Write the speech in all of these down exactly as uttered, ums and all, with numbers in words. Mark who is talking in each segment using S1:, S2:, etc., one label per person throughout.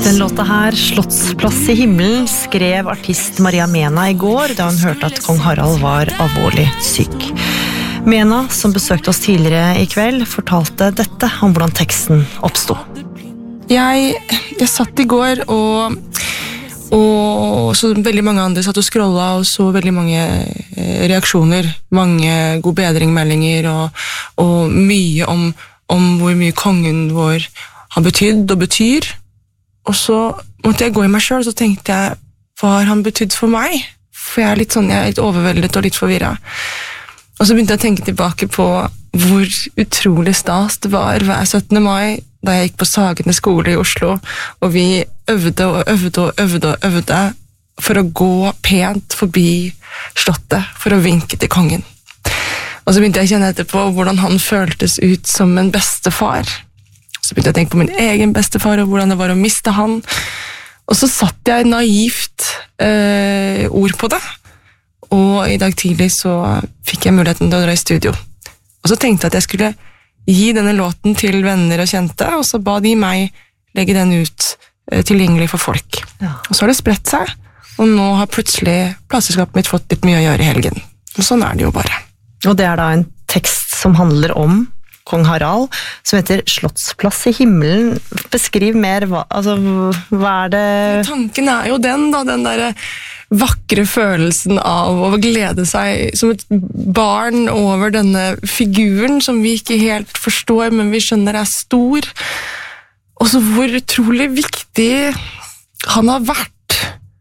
S1: Den låta her, Slottsplass i himmelen, skrev artist Maria Mena i går da hun hørte at kong Harald var alvorlig syk. Mena, som besøkte oss tidligere i kveld, fortalte dette om hvordan teksten oppstod.
S2: Jeg, jeg satt i går og, og så veldig mange andre satt og scrollet og så veldig mange reaksjoner, mange god bedringmeldinger og, og mye om, om hvor mye kongen vår har betydd og betyr. Og så måtte jeg gå i meg selv, og så tenkte jeg, hva har han betydd for meg? For jeg er litt sånn, jeg er litt overveldet og litt forvirret. Og så begynte jeg å tenke tilbake på hvor utrolig stas det var hver syttende mai, da jeg gikk på Sagene skole i Oslo, og vi øvde og øvde og øvde og øvde for å gå pent forbi slottet, for å vinke til kongen. Og så begynte jeg å kjenne etterpå hvordan han føltes ut som en bestefar. Så begynte jeg å tenke på min egen bestefar og hvordan det var å miste han. Og så satt jeg naivt eh, ord på det. Og i dag tidlig så fikk jeg muligheten til å dra i studio. Og så tenkte jeg at jeg skulle gi denne låten til venner og kjente, og så ba de meg legge den ut eh, tilgjengelig for folk. Ja. Og så har det spredt seg, og nå har plutselig plateselskapet mitt fått litt mye å gjøre i helgen. Og sånn er det jo bare.
S1: Og det er da en tekst som handler om kong Harald, som heter Slottsplass i himmelen. Beskriv mer, hva, altså, hva er det?
S2: Tanken er jo den, da, den der vakre følelsen av å glede seg som et barn over denne figuren som vi ikke helt forstår, men vi skjønner er stor. Og så hvor utrolig viktig han har vært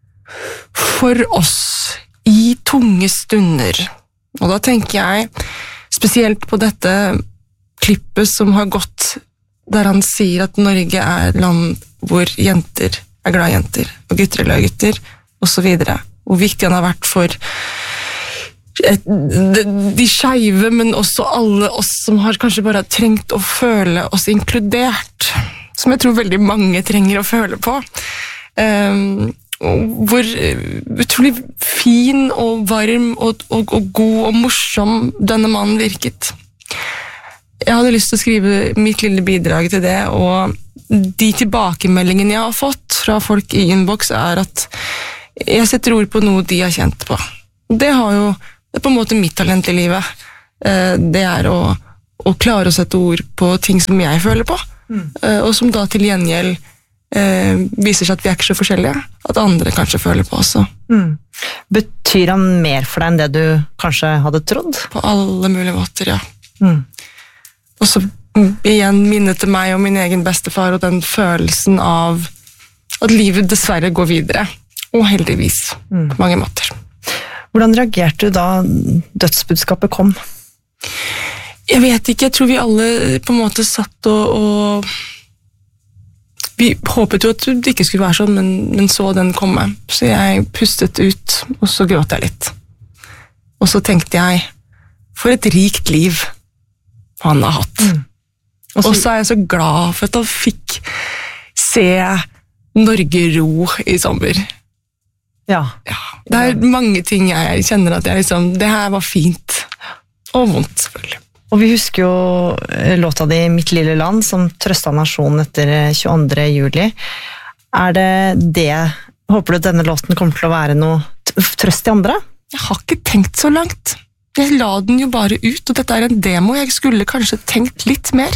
S2: for oss i tunge stunder. Og da tenker jeg spesielt på dette klippet som har gått, der han sier at Norge er et land hvor jenter er glad i jenter, og gutter er glad i gutter, og så videre. Hvor viktig han har vært for et, de, de skeive, men også alle oss som har kanskje bare trengt å føle oss inkludert, som jeg tror veldig mange trenger å føle på. Um, hvor utrolig fin og varm og, og, og god og morsom denne mannen virket. Jeg hadde lyst til å skrive mitt lille bidrag til det, og de tilbakemeldingene jeg har fått fra folk i inbox er at jeg setter ord på noe de har kjent på. Det har jo, det er på en måte mitt talent i livet. Det er å, å klare å sette ord på ting som jeg føler på, mm. og som da til gjengjeld viser seg at vi er ikke så forskjellige, at andre kanskje føler på også.
S1: Mm. Betyr han mer for deg enn det du kanskje hadde trodd?
S2: På alle mulige måter, ja.
S1: Mm.
S2: Og så igjen minnet til meg og min egen bestefar og den følelsen av at livet dessverre går videre. Og heldigvis, mm. på mange måter.
S1: Hvordan reagerte du da dødsbudskapet kom?
S2: Jeg vet ikke, jeg tror vi alle på en måte satt og... og vi håpet jo at det ikke skulle være sånn, men, men så den komme. Så jeg pustet ut, og så gråt jeg litt. Og så tenkte jeg, for et rikt liv han har hatt. Mm. Og så er jeg så glad for at han fikk se Norge ro i sommer.
S1: Ja.
S2: Ja. Det er mange ting jeg kjenner at jeg liksom, det her var fint. Og vondt, selvfølgelig.
S1: Og vi husker jo låta di Mitt lille land, som trøstet nasjonen etter tjueandre juli. Er det det, håper du denne låten kommer til å være noe trøst i andre?
S2: Jeg har ikke tenkt så langt. Jeg la den jo bare ut, og dette er en demo. Jeg skulle kanskje tenkt litt mer.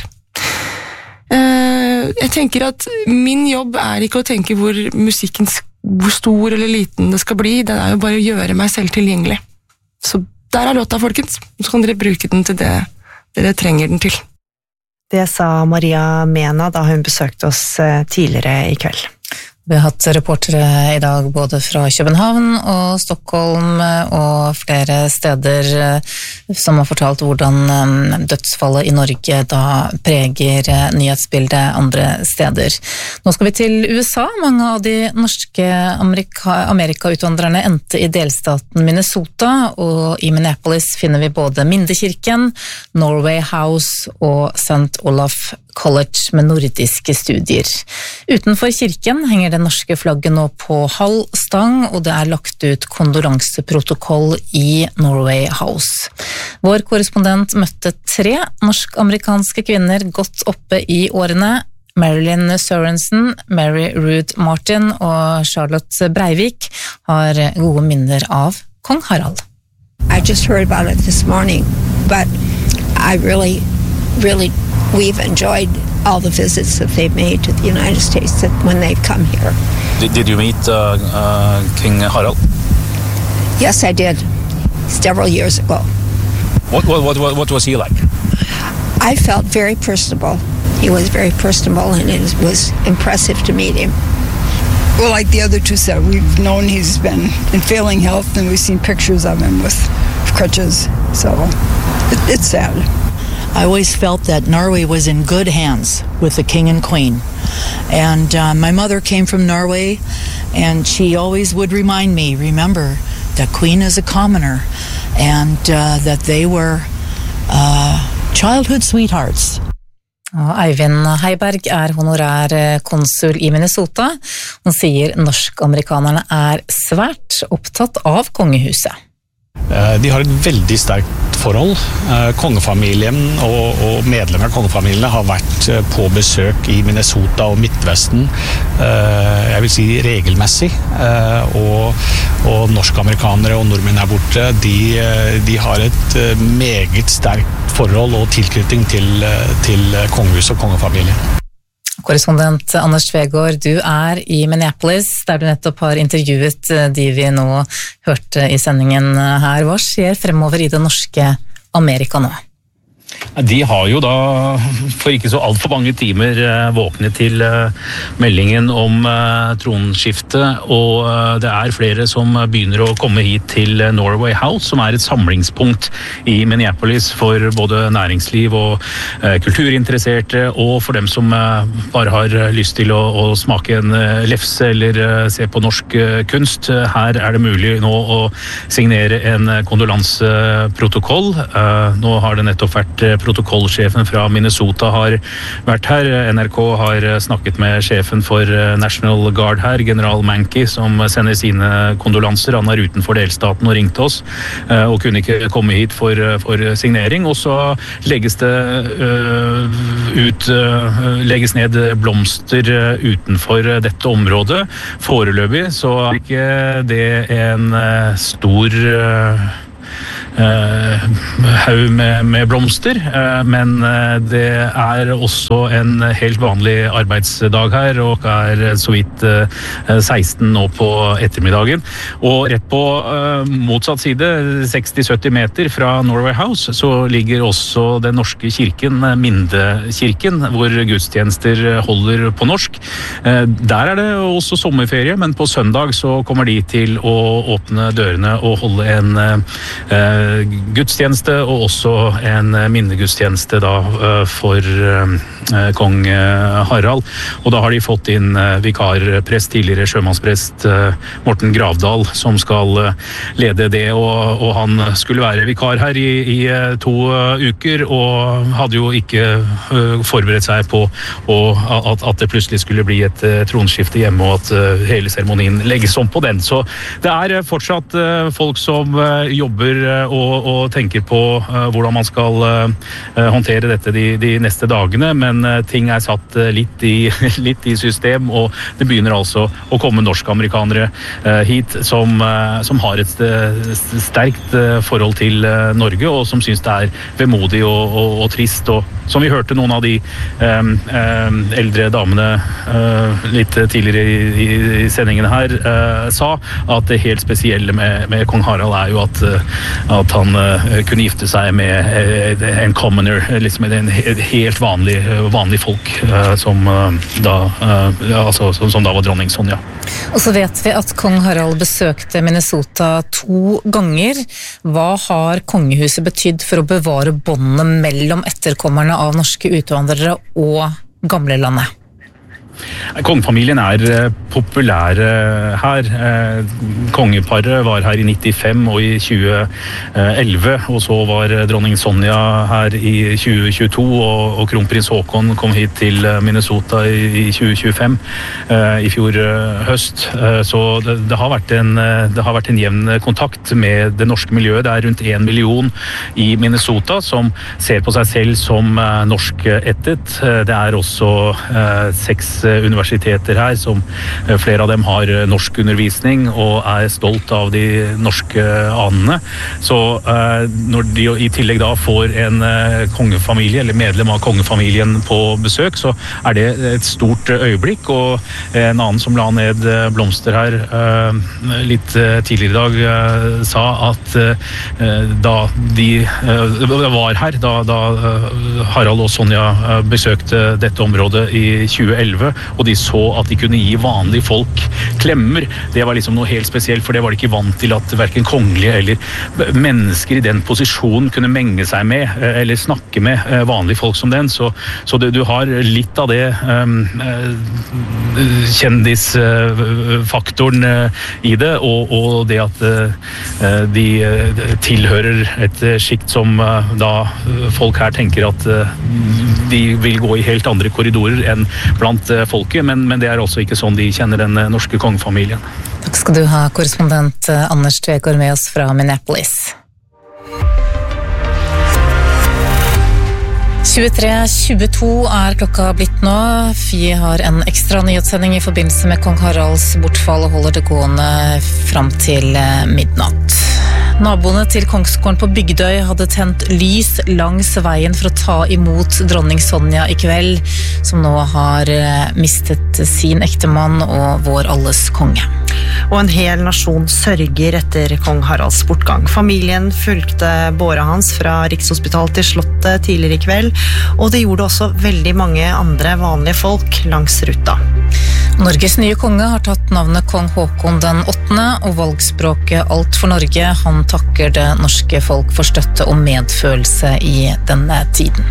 S2: Jeg tenker at min jobb er ikke å tenke hvor musikken, hvor stor eller liten det skal bli. Det er jo bare å gjøre meg selv tilgjengelig. Så der er låta, folkens. Så kan dere bruke den til det dere trenger den til.
S1: Det sa Maria Mena da hun besøkte oss tidligere i kveld.
S3: Vi har hatt reportere i dag både fra København og Stockholm og flere steder som har fortalt hvordan dødsfallet i Norge da preger nyhetsbildet andre steder. Nå skal vi til U S A. Mange av de norske Amerika, Amerika-utvandrerne endte i delstaten Minnesota, og i Minneapolis finner vi både Mindekirken, Norway House og Saint Olaf College med nordiske studier. Utenfor kirken henger det norske flagget nå på halv stang, og det er lagt ut kondoranseprotokoll i Norway House. Vår korrespondent møtte tre norsk-amerikanske kvinner godt oppe i årene. Marilyn Sørensen, Mary Ruth Martin og Charlotte Breivik har gode minner av kong Harald.
S4: I just heard about it this morning, but I really, really, we've enjoyed all the visits that they've made to the United States that when they've come here.
S5: Did, did you meet uh, uh, King Harald?
S4: Yes, I did, several years ago.
S5: What, what, what, what was he like?
S4: I felt very personable. He was very personable, and it was impressive to meet him.
S6: Well, like the other two said, we've known he's been in failing health, and we've seen pictures of him with crutches, so it, it's sad.
S7: I always felt that Norway was in good hands with the king and queen. And uh, my mother came from Norway, and she always would remind me, remember, the queen is a commoner, and uh, that they were uh, childhood sweethearts.
S3: Eivind Heiberg er honorær konsul i Minnesota. Han sier norsk-amerikanerne er svært opptatt av kongehuset.
S8: De har et veldig sterkt forhold. Kongefamilien og, og medlemmer av kongefamiliene har vært på besøk i Minnesota og Midtvesten, jeg vil si regelmessig, og, og norsk-amerikanere og nordmenn her borte, de, de har et meget sterkt forhold og tilknytning til, til kongehus og kongefamilie.
S3: Korrespondent Anders Tvegård, du er i Minneapolis, der du nettopp har intervjuet de vi nå hørte i sendingen her. Hva skjer fremover i det norske Amerika nå?
S5: De har jo da for ikke så alt for mange timer våknet til meldingen om tronskifte, og det er flere som begynner å komme hit til Norway House, som er et samlingspunkt i Minneapolis for både næringsliv og kulturinteresserte, og for dem som bare har lyst til å, å smake en lefse eller se på norsk kunst. Her er det mulig nå å signere en kondolanseprotokoll. Nå har det nettopp vært protokollsjefen fra Minnesota har vært her. N R K har snakket med sjefen for National Guard her, general Mankey, som sender sine kondolanser. Han er utenfor delstaten og ringte oss, og kunne ikke komme hit for, for signering. Og så legges det uh, ut, uh, legges ned blomster utenfor dette området. Foreløpig så er ikke det en uh, stor uh, Uh, haug med, med blomster, uh, men uh, det er også en helt vanlig arbeidsdag her, og er så vidt uh, seksten nå på ettermiddagen. Og rett på uh, motsatt side, seksti til sytti meter fra Norway House, så ligger også den norske kirken, Mindekirken, hvor gudstjenester holder på norsk. Uh, der er det også sommerferie, men på søndag så kommer de til å åpne dørene og holde en uh, gudstjeneste, og også en minnegudstjeneste da for kong Harald. Og da har de fått inn vikarprest, tidligere sjømannsprest Morten Gravdal, som skal lede det, og, og han skulle være vikar her i, i to uker, og hadde jo ikke forberedt seg på og at, at det plutselig skulle bli et tronskifte hjemme, og at hele seremonien legges om på den. Så det er fortsatt folk som jobber og, og tenker på uh, hvordan man skal uh, håndtere dette de, de neste dagene, men uh, ting er satt uh, litt, i, litt i system, og det begynner altså å komme norsk-amerikanere uh, hit som, uh, som har et uh, sterkt uh, forhold til uh, Norge, og som synes det er vemodig og, og, og trist, og som vi hørte noen av de um, um, eldre damene uh, litt tidligere i, i sendingen her uh, sa, at det helt spesielle med, med kong Harald er jo at, uh, at han uh, kunne gifte seg med uh, en commoner, liksom en helt vanlig, vanlig folk uh, som, uh, da, uh, altså, som, som da var dronning Sonja.
S3: Og så vet vi at kong Harald besøkte Minnesota to ganger. Hva har kongehuset betydd for å bevare båndene mellom etterkommerne av norske utvandrere og gamlelandet?
S5: Kongefamilien er populære her. Kongeparet var her i nittifem og i tjue elleve, og så var dronning Sonja her i tjue tjueto, og, og kronprins Haakon kom hit til Minnesota i, i tjue tjuefem, i fjor høst. Så det, det, har vært en, det har vært en jevn kontakt med det norske miljøet. Det er rundt en million i Minnesota som ser på seg selv som norskættet. Det er også eh, seks universiteter her, som eh, flere av dem har norsk undervisning og er stolt av de norske anene. Så eh, når de i tillegg da får en eh, kongefamilie, eller medlem av kongefamilien på besøk, så er det et stort øyeblikk. Og en annen som la ned blomster her eh, litt tidligere i dag, eh, sa at eh, da de eh, var her, da, da Harald og Sonja besøkte dette området i tjue elleve, og de så at de kunne gi vanlige folk klemmer. Det var liksom noe helt spesielt, for det var de ikke vant til at hverken kongelige eller mennesker i den posisjonen kunne menge seg med, eller snakke med vanlige folk som den. Så, så det, du har litt av det um, kjendisfaktoren uh, i det, og, og det at uh, de tilhører et sjikt som uh, da folk her tenker at uh, de vil gå i helt andre korridorer enn blant folket, men, men det er også ikke sånn de kjenner den norske kongefamilien.
S3: Takk skal du ha, korrespondent Anders Tvegård med oss fra Minneapolis. tjuetre tjueto er klokka blitt nå. Vi har en ekstra nyhetssending i forbindelse med kong Haralds bortfall og holder det gående fram til midnatt. Naboene til Kongsgården på Bygdøy hadde tent lys langs veien for å ta imot dronning Sonja i kveld, som nå har mistet sin ektemann og vår alles konge.
S1: Og en hel nasjon sørger etter kong Haralds bortgang. Familien fulgte båret hans fra Rikshospitalet til Slottet tidligere i kveld, og det gjorde også veldig mange andre vanlige folk langs ruta.
S3: Norges nye konge har tatt navnet kong Haakon den åttende, og valgspråket Alt for Norge. Han takker det norske folk for støtte og medfølelse i denne tiden.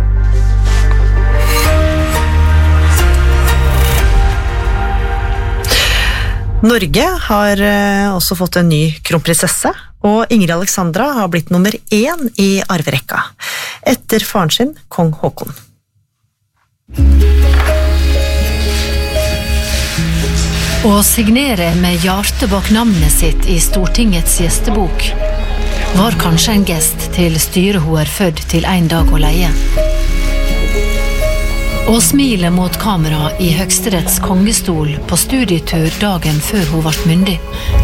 S1: Norge har også fått en ny kronprinsesse, og Ingrid Alexandra har blitt nummer én i arverekka, etter faren sin, kong Haakon.
S9: Å signere med hjertet bak navnet sitt i Stortingets gjestebok var kanskje en gest til styret hun er født til en dag å leie. Og smile mot kamera i Høyesteretts kongestol på studietur dagen før hun ble myndig.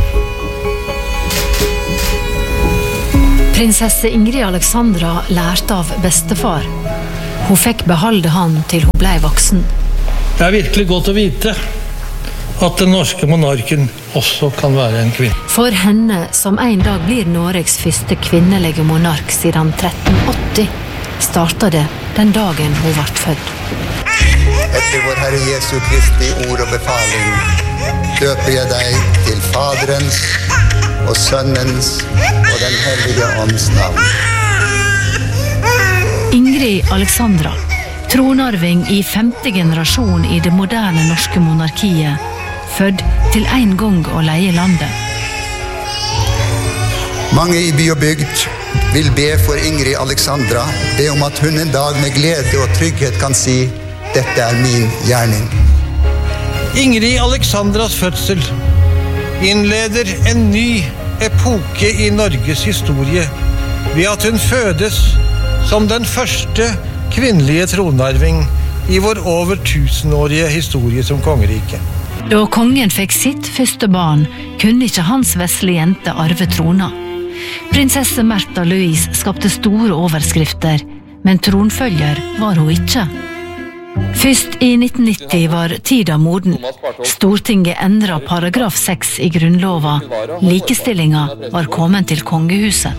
S9: Prinsesse Ingrid Alexandra lærte av bestefar. Hun fikk beholde han til hun ble voksen.
S10: Det er virkelig godt å vite at den norske monarken også kan være en kvinne.
S9: For henne, som en dag blir Norges første kvinnelige monark siden tretten åtti, startet det den dagen hun ble født.
S11: Etter vår Herre Jesu Kristi ord og befaling døper jeg deg til Faderens og Sønnens og den hellige ånds navn.
S9: Ingrid Alexandra, tronarving i femte generasjon i det moderne norske monarkiet, født til en gang å leie landet.
S11: Mange i by og bygd vil be for Ingrid Alexandra, be om at hun en dag med glede og trygghet kan si: dette er min gjerning.
S10: Ingrid Alexandras fødsel innleder en ny epoke i Norges historie ved at hun fødes som den første kvinnelige tronarving i vår over tusenårige historie som kongerike.
S9: Da kongen fikk sitt første barn, kunne ikke hans vesle jente arve trona. Prinsesse Märtha Louise skapte store overskrifter, men tronfølger var hun ikke. Først i nitten nitti var tida moden. Stortinget endret paragraf seks i grunnlova. Likestillinga var kommet til kongehuset.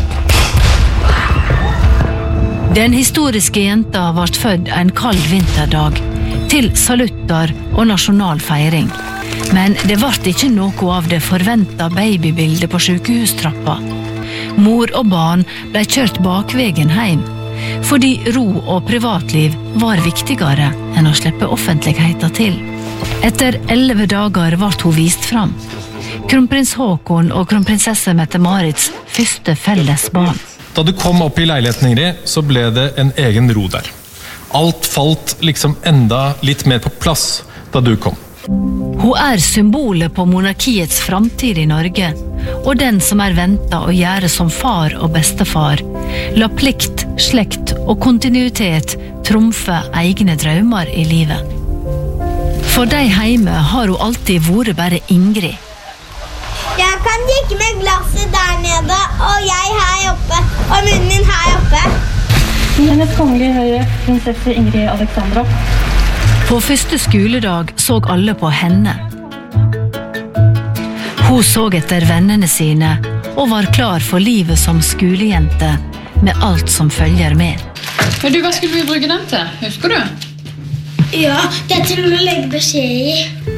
S9: Den historiske jenta ble født en kald vinterdag, til salutter og nasjonal feiring. Men det ble ikke noe av det forventet babybildet på sykehustrappa. Mor og barn ble kjørt bakvegen hjem, Fordi ro og privatliv var viktigere enn å slippe offentligheten til. Etter elleve dager ble hun vist fram. Kronprins Haakon og kronprinsesse Mette-Marits første felles barn.
S12: Da du kom opp i leiligheten, Ingrid, så ble det en egen ro der. Alt falt liksom enda litt mer på plass da du kom.
S9: Hun er symbolet på monarkiets framtid i Norge, og den som er ventet å gjøre som far og bestefar, la plikt, slekt og kontinuitet trumfe egne drømmer i livet. For deg hjemme har hun alltid vært bare Ingrid.
S13: Jeg kan drikke med glasset der nede, og jeg her oppe, og munnen min her oppe.
S14: Hennes kongelige høye prinsesse Ingrid Alexandra.
S9: På første skoledag så alle på henne. Hun så etter vennene sine, og var klar for livet som skolejente, med alt som følger med.
S15: Men du, hva skulle vi bruke den til? Husker du?
S13: Ja, det er til å legge beskjed i.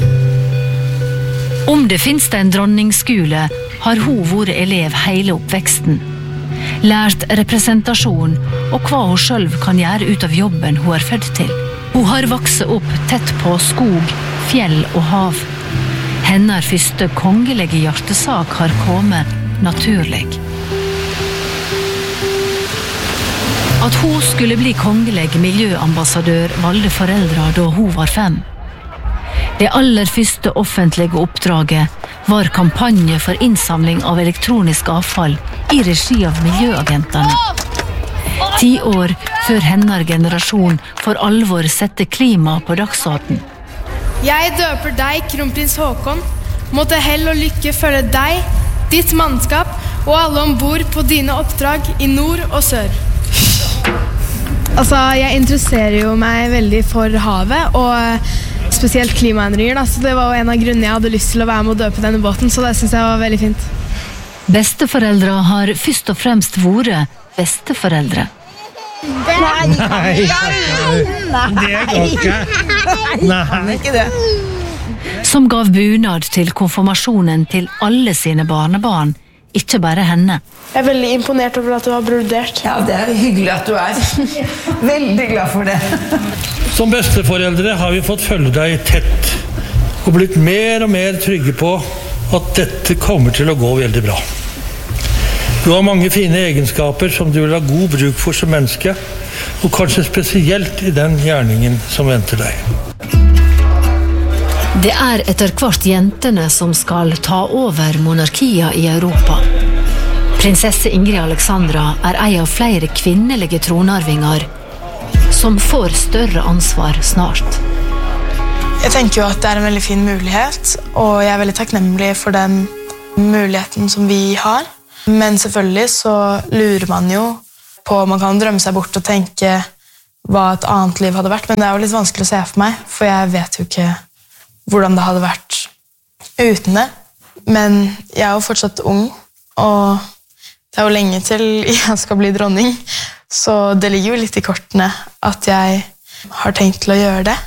S9: Om det finnes en dronningsskole, har hun vært elev hele oppveksten. Lært representasjon og hva hun selv kan gjøre ut av jobben hun er født til. Hun har vokset opp tett på skog, fjell og hav. Hennes første kongelige hjertesak har kommet naturlig. At hun skulle bli kongelig miljøambassadør valgte foreldre da hun var fem. Det aller første offentlige oppdraget var kampanje for innsamling av elektronisk avfall i regi av miljøagentene. Ti år før hennes generasjon for alvor sette klima på dagsorden.
S16: Jeg døper deg, kronprins Haakon. Måtte hell og lykke følge deg, ditt mannskap og alle ombord på dine oppdrag i nord og sør. Altså, jeg interesserer jo meg veldig for havet, og spesielt klimaendringer, da. Så det var jo en av grunnene jeg hadde lyst til å være med å døpe denne båten, så det synes jeg var veldig fint.
S9: Besteforeldre har først og fremst vært besteforeldre.
S13: Nei,
S10: nei, det går ikke. Nei, ikke det.
S9: Som gav bunad til konfirmasjonen til alle sine barnebarn, ikke bare henne.
S16: Jeg er veldig imponert over at du har brodert.
S17: Ja, det er hyggelig at du er. Veldig glad for det.
S10: Som besteforeldre har vi fått følge deg tett og blitt mer og mer trygge på at dette kommer til å gå veldig bra. Du har mange fine egenskaper som du vil ha god bruk for som menneske, og kanskje spesielt i den gjerningen som venter deg.
S9: Det er etter hvert jentene som skal ta over monarkiet i Europa. Prinsesse Ingrid Alexandra er en av flere kvinnelige tronarvinger som får større ansvar snart.
S16: Jeg tenker jo at det er en veldig fin mulighet, og jeg er veldig takknemlig for den muligheten som vi har. Men selvfølgelig så lurer man jo på, man kan drømme seg bort og tenke hva et annet liv hadde vært, men det er jo litt vanskelig å se for meg, for jeg vet jo ikke hvordan det hadde vært uten det. Men jeg er jo fortsatt ung, og det er jo lenge til jeg skal bli dronning, så det ligger jo litt i kortene at jeg har tenkt til å gjøre det.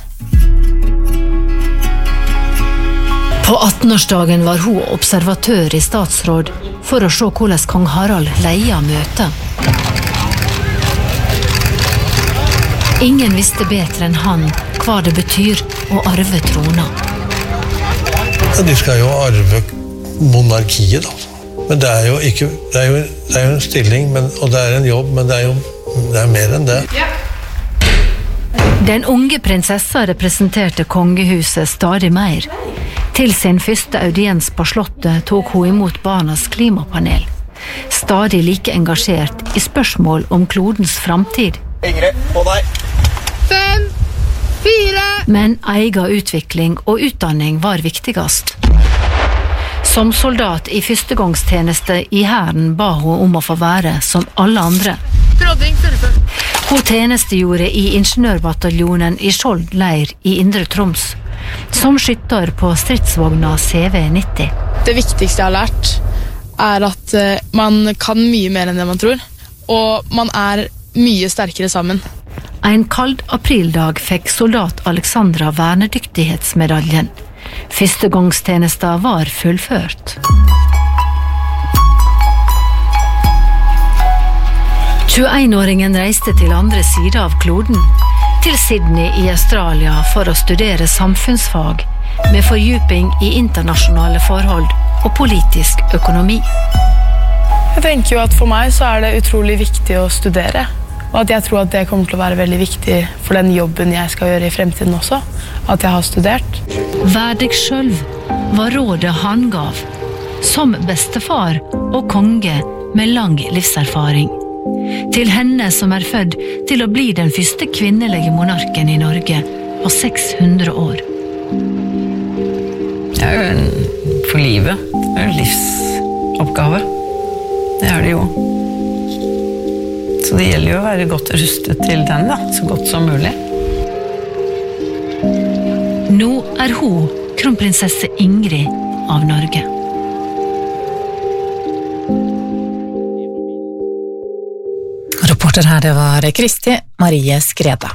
S9: På attenårsdagen var hun observatør i statsråd for å se hvordan kong Harald leia møtet. Ingen visste bedre enn han hva det betyr å arve trona.
S10: Ja, de skal jo arve monarkiet, da. Men det er jo ikke, det er jo, det er jo en stilling, men, og det er en jobb, men det er jo det er mer enn det.
S16: Ja.
S9: Den unge prinsessa representerte kongehuset stadig mer. Til sin første audiens på slottet tok hun imot barnas klimapanel. Stadig like engasjert i spørsmål om klodens framtid.
S18: Ingrid, på deg!
S16: Fem, fire...
S9: Men egen utvikling og utdanning var viktigst. Som soldat i førstegangstjeneste i hæren ba hun om å få være som alle andre. Hun tjenestegjorde i ingeniørbataljonen i Skjold leir i Indre Troms, som skytter på stridsvogna C V nitti.
S16: Det viktigste jeg har lært er at man kan mye mer enn det man tror, og man er mye sterkere sammen.
S9: En kald aprildag fikk soldat Alexandra vernedyktighetsmedaljen. Førstegangstjenesten var fullført. tjueen-åringen reiste til andre siden av kloden, til Sydney i Australia for å studere samfunnsfag, med fordyping i internasjonale forhold og politisk økonomi.
S16: Jeg tenker jo at for meg så er det utrolig viktig å studere, og at jeg tror at det kommer til å være veldig viktig for den jobben jeg skal gjøre i fremtiden også, at jeg har studert.
S9: Vær deg selv var rådet han gav, som bestefar og konge med lang livserfaring. Til henne som er født til å bli den første kvinnelige monarken i Norge på seks hundre år.
S18: Det er jo en for livet. Det er en livsoppgave. Det er det jo. Så det gjelder jo å være godt rustet til den da, så godt som mulig.
S9: Nå er hun kronprinsesse Ingrid av Norge.
S3: Reporter her, det var Kristi Marie Skreda.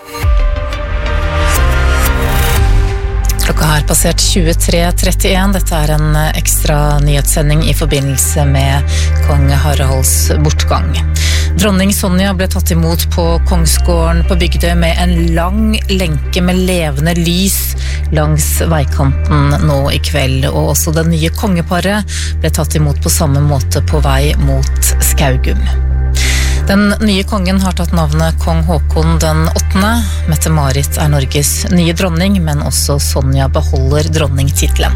S3: Klokka har passert tjuetre trettien. Dette er en ekstra nyhetssending i forbindelse med kong Haralds bortgang. Dronning Sonja ble tatt imot på Kongsgården på Bygdøy med en lang lenke med levende lys langs veikanten nå i kveld, og også det nye kongeparet ble tatt imot på samme måte på vei mot Skaugum. Den nye kongen har tatt navnet Kong Håkon den åttende. Mette-Marit er Norges nye dronning, men også Sonja beholder dronningtitlen.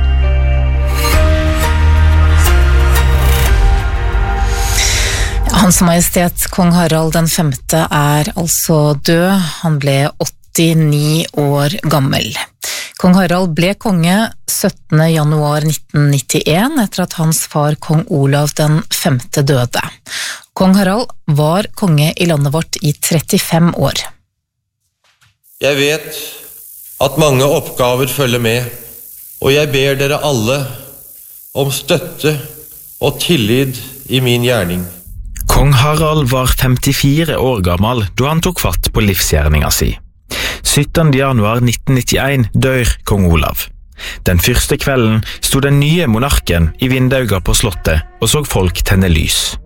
S3: Hans Majestet Kong Harald den femte er altså død. Han ble åttini år gammel. Kong Harald ble konge syttende januar nitten nittien etter at hans far Kong Olav den femte døde. Kong Harald var konge i landet vårt i trettifem år.
S19: Jeg vet at mange oppgaver følger med, og jeg ber dere alle om støtte og tillit i min gjerning.
S20: Kong Harald var femtifire år gammel da han tok fatt på livsgjerninga si. syttende januar nitten nittien dør kong Olav. Den første kvelden stod den nye monarken i vindauga på slottet og så folk tenne lys.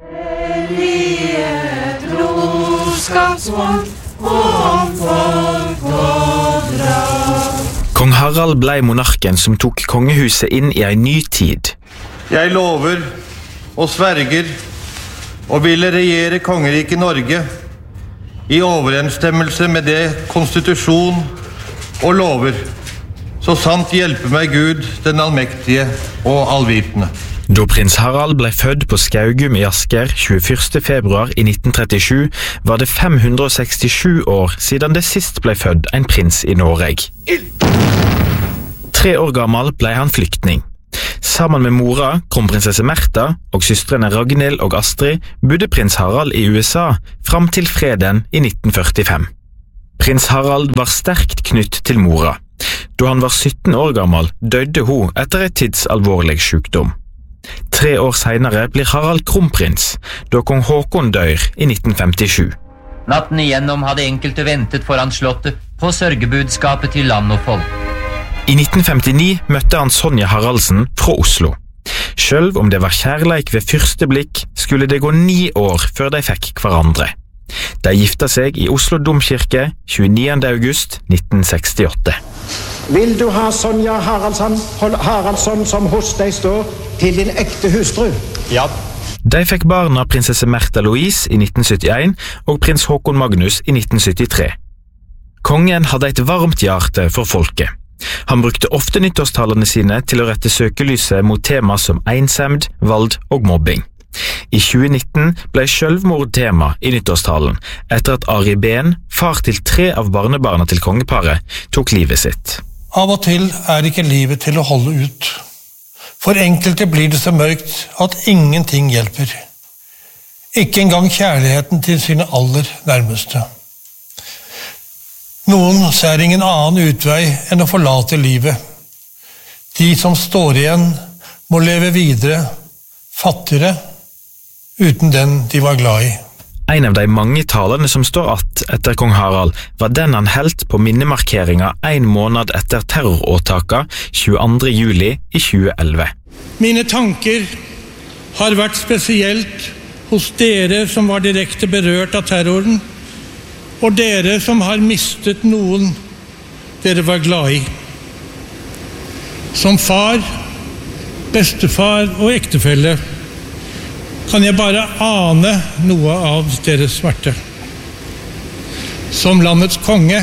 S20: Kong Harald ble monarken som tok kongehuset inn i en ny tid.
S10: Jeg lover og sverger og ville regjere kongeriket Norge i overensstemmelse med det konstitusjon og lover, så sant hjelpe meg Gud, den allmektige og allvitende.
S20: Da prins Harald ble født på Skaugum i Asker tjueførste februar i nitten trettisju, var det fem hundre og sekstisju år siden det sist ble født en prins i Norge. Tre år gammel ble han flyktning. Sammen med mora, kronprinsesse Märtha, og søstrene Ragnhild og Astrid, bodde prins Harald i U S A fram til freden i nitten førtifem. Prins Harald var sterkt knytt til mora. Da han var sytten år gammel, døde hun etter et tidsalvorlig sykdom. Tre år senere blir Harald kronprins, da kong Håkon dør i nitten femtisju.
S21: Natten igjennom hadde enkelte ventet foran slottet på sørgebudskapet til land og folk.
S20: I nitten femtini møtte han Sonja Haraldsen fra Oslo. Selv om det var kjærleik ved første blikk, skulle det gå ni år før de fikk hverandre. De gifta seg i Oslo Domkirke tjueniende august nitten sekstiåtte.
S22: Vil du ha Sonja Haraldsson, Haraldsson som hos deg står, til din ekte hustru?
S20: Ja. De fikk barna prinsesse Märtha Louise i nitten syttien og prins Håkon Magnus i nitten syttitre. Kongen hadde et varmt hjerte for folket. Han brukte ofte nyttårstalene sine til å rette søkelyset mot tema som ensemd, vald og mobbing. I tjuenitten ble selvmord tema i nyttårstalen, etter at Ari Behn, far til tre av barnebarna til kongeparet, tok livet sitt.
S10: Av og til er ikke livet til å holde ut. For enkelte blir det så mørkt at ingenting hjelper. Ikke engang kjærligheten til sine aller nærmeste. Noen ser ingen annen utvei enn å forlate livet. De som står igjen må leve videre, fattigere, uten den de var glad i.
S20: En av de mange talene som står att etter kong Harald var den han helt på minnemarkeringa en måned etter terroråtaka tjueandre juli i tjueelleve.
S10: Mine tanker har vært spesielt hos dere som var direkte berørt av terroren, og dere som har mistet noen dere var glad i. Som far, bestefar og ektefelle kan jeg bare ane noe av deres smerte. Som landets konge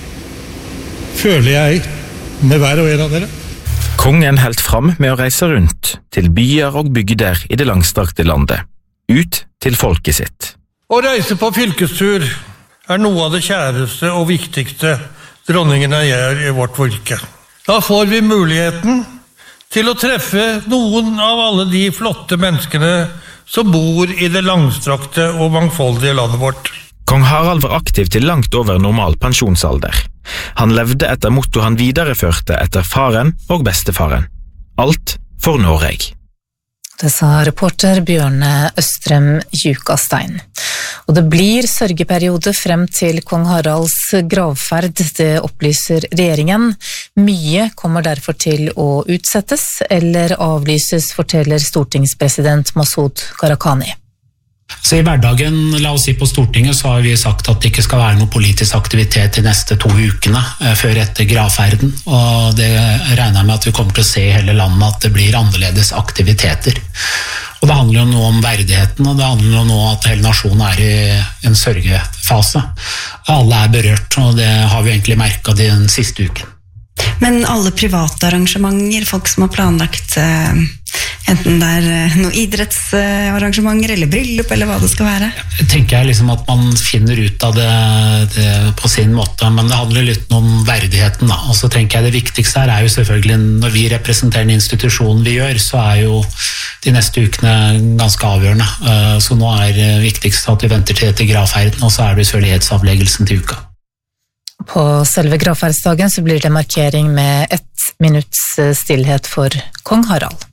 S10: føler jeg med hver og en av dere.
S20: Kongen helt fram med å reise rundt til byer og bygder i det langstrakte landet, ut til folket sitt.
S10: Å reise på fylkestur er noe av det kjæreste og viktigste dronningene gjør i vårt fylke. Da får vi muligheten til å treffe noen av alle de flotte menneskene som bor i det langstrakte og mangfoldige landet vårt.
S20: Kong Harald var aktiv til langt over normal pensjonsalder. Han levde etter motto han videreførte etter faren og bestefaren. Alt for Norge.
S3: Det sa reporter Bjørne Østrem Jukastein. Og det blir sørgeperiode frem til kong Haralds gravferd, det opplyser regjeringen. Mye kommer derfor til å utsettes eller avlyses, forteller stortingspresident Masud Gharahkhani.
S2: Så i hverdagen, la oss si på Stortinget, så har vi sagt at det ikke skal være noe politisk aktivitet de neste to ukene eh, før etter gravferden, og det regner jeg med at vi kommer til å se i hele landet at det blir annerledes aktiviteter. Og det handler jo nå om verdigheten, og det handler jo nå at hele nasjonen er i en sørgefase. Alle er berørt, og det har vi egentlig merket den siste uken.
S4: Men alle private arrangementer, folk som har planlagt eh, enten det er noen idrettsarrangementer eller bryllup eller hva det skal være?
S2: Jeg tenker jeg liksom at man finner ut av det, det på sin måte, men det handler litt om verdigheten da. Og så tenker jeg det viktigste her er jo selvfølgelig når vi representerer en institusjon vi gjør, så er jo de neste ukene ganske avgjørende. Så nå er det viktigst at vi venter til etter gravferden, og så er det sørlighetsavleggelsen til uka.
S3: På selve gravferdsdagen så blir det markering med ett minutts stillhet for kong Harald.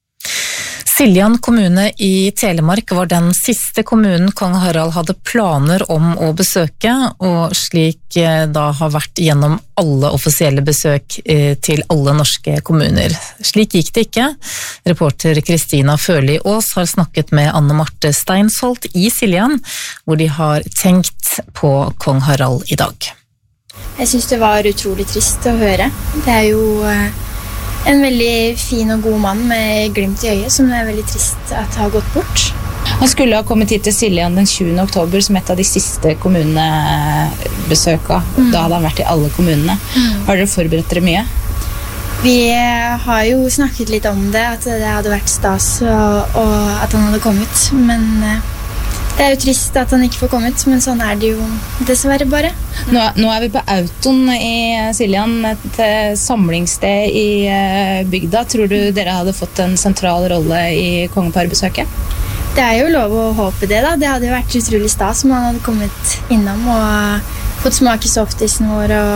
S3: Siljan kommune i Telemark var den siste kommunen kong Harald hadde planer om å besøke, og slik da har vært gjennom alle offisielle besøk til alle norske kommuner. Slik gikk det ikke. Reporter Kristina Førli Aas har snakket med Anne Marte Steinsholt i Siljan, hvor de har tenkt på kong Harald i dag.
S23: Jeg synes det var utrolig trist å høre. Det er jo en veldig fin og god mann med glimt i øyet, som er veldig trist at har gått bort.
S24: Han skulle ha kommet hit til Siljan den tjuende oktober som et av de siste kommunebesøka. Mm. Da hadde han vært i alle kommunene. Mm. Har dere forberedt dere mye?
S23: Vi har jo snakket litt om det, at det hadde vært stas og, og at han hadde kommet, men det er jo trist at han ikke får kommet, men sånn er det jo dessverre bare.
S24: Nå, nå er vi på Auton i Siljan, et samlingssted i bygda. Tror du dere hadde fått en sentral rolle i kongeparbesøket?
S23: Det er jo lov å håpe det da. Det hadde jo vært utrolig stas om han hadde kommet innom og fått smake softisen vår og